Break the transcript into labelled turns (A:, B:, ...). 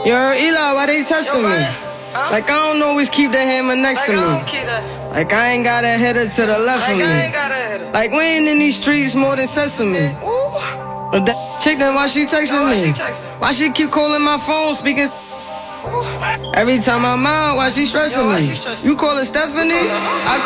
A: Yo, Eli, why they testing me? Like I don't always keep the hammer next to me. Like I ain't got a header to the left of me. Like we ain't in these streets more than sesame. But that chick then why she texting me? Why she keep calling my phone speaking? Every time I'm out, why she stressing me? You call her Stephanie? I